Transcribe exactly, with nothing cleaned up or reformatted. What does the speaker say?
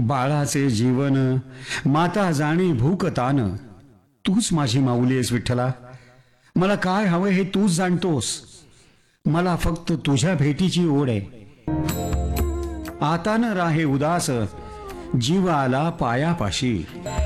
बाळाचे जीवन माता जाणे भूक तान, तूच माझी माऊली आहेस विठ्ठला. मला काय हवं हे तूच जाणतोस. मला फक्त तुझ्या भेटीची ओढ आहे. आता न राहे उदास जीव आला पायापाशी.